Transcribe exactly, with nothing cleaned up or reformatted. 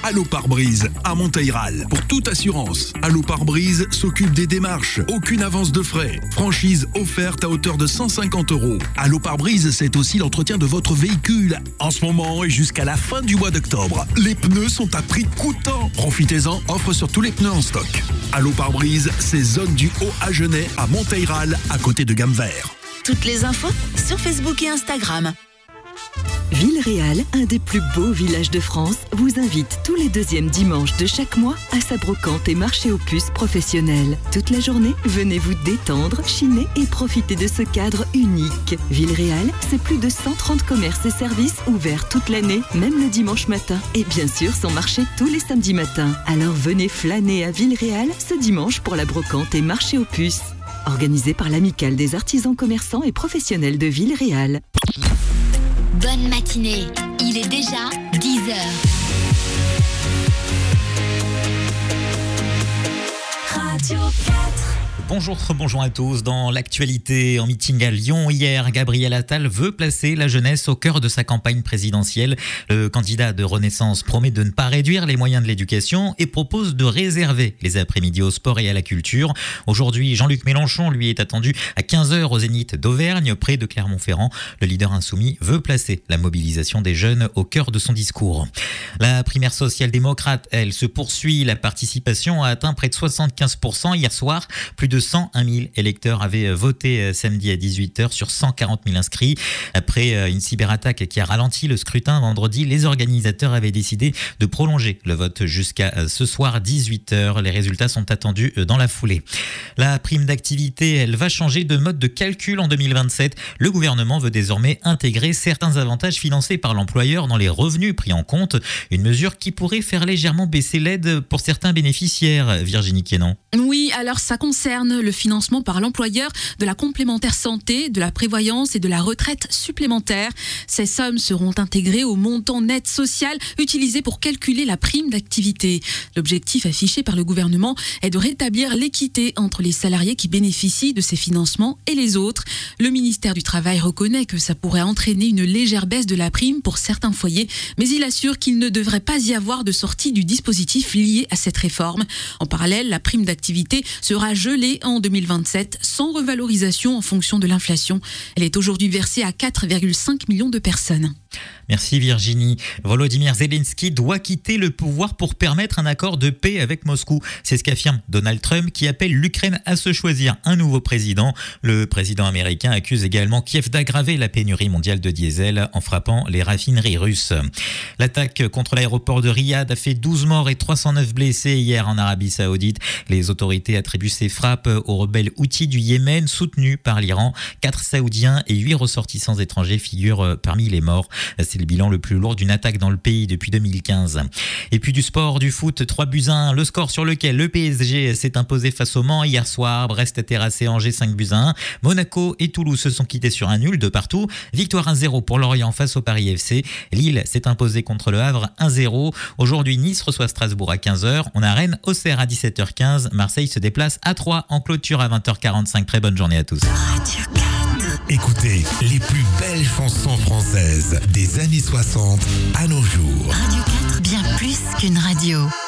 Allo Pare-Brise à Monteyral. Pour toute assurance, Allo Pare-Brise s'occupe des démarches. Aucune avance de frais. Franchise offerte à hauteur de cent cinquante euros. Allo Pare-Brise, c'est aussi l'entretien de votre véhicule. En ce moment et jusqu'à la fin du mois d'octobre, les pneus sont à prix coûtant. Profitez-en, offre sur tous les pneus en stock. Allo Pare-Brise, c'est zone du Haut-Agenais à Monteyral, à côté de Gamme-Vert. Toutes les infos sur Facebook et Instagram. Villeréal, un des plus beaux villages de France, vous invite tous les deuxièmes dimanches de chaque mois à sa brocante et marché aux puces professionnels. Toute la journée, venez vous détendre, chiner et profiter de ce cadre unique. Villeréal, c'est plus de cent trente commerces et services ouverts toute l'année, même le dimanche matin. Et bien sûr, son marché tous les samedis matins. Alors venez flâner à Villeréal ce dimanche pour la brocante et marché aux puces. Organisé par l'Amicale des artisans commerçants et professionnels de Villeréal. Bonne matinée, il est déjà dix heures. Radio quatre. Bonjour, bonjour à tous. Dans l'actualité, en meeting à Lyon hier, Gabriel Attal veut placer la jeunesse au cœur de sa campagne présidentielle. Le candidat de Renaissance promet de ne pas réduire les moyens de l'éducation et propose de réserver les après-midi au sport et à la culture. Aujourd'hui, Jean-Luc Mélenchon, lui, est attendu à quinze heures au Zénith d'Auvergne, près de Clermont-Ferrand. Le leader insoumis veut placer la mobilisation des jeunes au cœur de son discours. La primaire social-démocrate, elle, se poursuit. La participation a atteint près de soixante-quinze pour cent hier soir. Plus de cent un mille électeurs avaient voté samedi à dix-huit heures sur cent quarante mille inscrits. Après une cyberattaque qui a ralenti le scrutin vendredi, les organisateurs avaient décidé de prolonger le vote jusqu'à ce soir dix-huit heures. Les résultats sont attendus dans la foulée. La prime d'activité, elle va changer de mode de calcul en deux mille vingt-sept. Le gouvernement veut désormais intégrer certains avantages financés par l'employeur dans les revenus pris en compte. Une mesure qui pourrait faire légèrement baisser l'aide pour certains bénéficiaires. Virginie Quénan. Oui, alors ça concerne le financement par l'employeur de la complémentaire santé, de la prévoyance et de la retraite supplémentaire. Ces sommes seront intégrées au montant net social utilisé pour calculer la prime d'activité. L'objectif affiché par le gouvernement est de rétablir l'équité entre les salariés qui bénéficient de ces financements et les autres. Le ministère du Travail reconnaît que ça pourrait entraîner une légère baisse de la prime pour certains foyers, mais il assure qu'il ne devrait pas y avoir de sortie du dispositif lié à cette réforme. En parallèle, la prime d'activité sera gelée en deux mille vingt-sept sans revalorisation en fonction de l'inflation. Elle est aujourd'hui versée à quatre virgule cinq millions de personnes. Merci Virginie. Volodymyr Zelensky doit quitter le pouvoir pour permettre un accord de paix avec Moscou. C'est ce qu'affirme Donald Trump qui appelle l'Ukraine à se choisir un nouveau président. Le président américain accuse également Kiev d'aggraver la pénurie mondiale de diesel en frappant les raffineries russes. L'attaque contre l'aéroport de Riyad a fait douze morts et trois cent neuf blessés hier en Arabie Saoudite. Les autorités attribuent ces frappes aux rebelles houthis du Yémen soutenus par l'Iran. Quatre Saoudiens et huit ressortissants étrangers figurent parmi les morts. C'est le bilan le plus lourd d'une attaque dans le pays depuis deux mille quinze. Et puis du sport, du foot, trois buts à un. Le score sur lequel le P S G s'est imposé face au Mans hier soir. Brest a terrassé Angers cinq buts à un. Monaco et Toulouse se sont quittés sur un nul de partout. Victoire un zéro pour Lorient face au Paris F C. Lille s'est imposé contre le Havre un zéro. Aujourd'hui, Nice reçoit Strasbourg à quinze heures. On a Rennes, Auxerre à dix-sept heures quinze. Marseille se déplace à Troyes en clôture à vingt heures quarante-cinq. Très bonne journée à tous. Écoutez les plus belles chansons françaises des années soixante à nos jours. Radio quatre, bien plus qu'une radio.